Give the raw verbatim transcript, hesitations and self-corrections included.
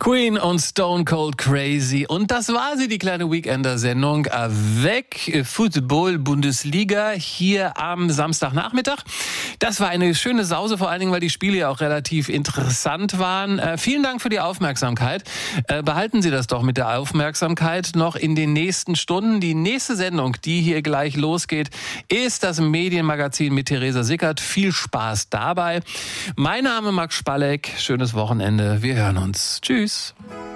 Queen und Stone Cold Crazy. Und das war sie, die kleine Weekender-Sendung Avec Football Bundesliga hier am Samstagnachmittag. Das war eine schöne Sause, vor allen Dingen, weil die Spiele ja auch relativ interessant waren. Äh, vielen Dank für die Aufmerksamkeit. Äh, behalten Sie das doch mit der Aufmerksamkeit noch in den nächsten Stunden. Die nächste Sendung, die hier gleich losgeht, ist das Medienmagazin mit Theresa Sickert. Viel Spaß dabei. Mein Name Max Spalleck. Schönes Wochenende. Wir hören uns. Tschüss.